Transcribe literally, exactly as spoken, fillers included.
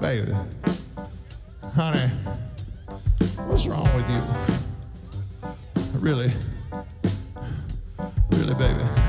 Baby, honey, what's wrong with you? Really, really, baby.